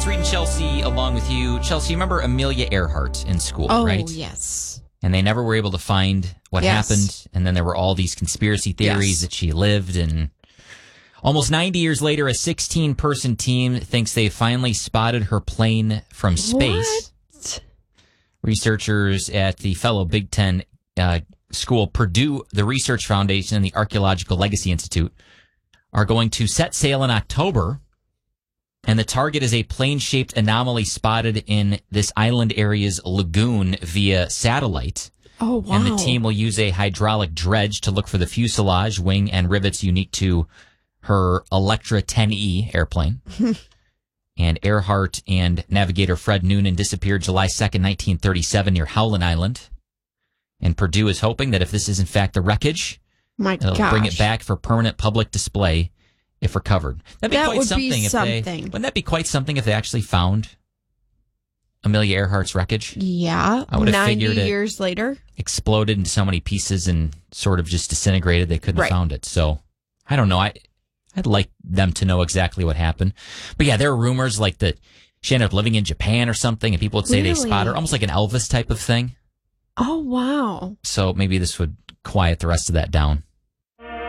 It's Reed and Chelsea along with you. Chelsea, you remember Amelia Earhart in school, right? Oh, yes. And they never were able to find what happened. And then there were all these conspiracy theories that she lived. And almost 90 years later, a 16-person team thinks they finally spotted her plane from space. What? Researchers at the fellow Big Ten school, Purdue, the Research Foundation, and the Archaeological Legacy Institute are going to set sail in October. And the target is a plane-shaped anomaly spotted in this island area's lagoon via satellite. Oh, wow. And the team will use a hydraulic dredge to look for the fuselage, wing, and rivets unique to her Electra 10E airplane. And Earhart and navigator Fred Noonan disappeared July 2nd, 1937 near Howland Island. And Purdue is hoping that if this is in fact the wreckage, it'll bring it back for permanent public display if recovered. That'd be quite something. Wouldn't that be quite something if they actually found Amelia Earhart's wreckage? Yeah. I would have 90 figured years later. Exploded into so many pieces and sort of just disintegrated. They couldn't have found it. So I don't know. I'd like them to know exactly what happened. But yeah, there are rumors like that she ended up living in Japan or something, and people would say they spot her, almost like an Elvis type of thing. Oh, wow. So maybe this would quiet the rest of that down.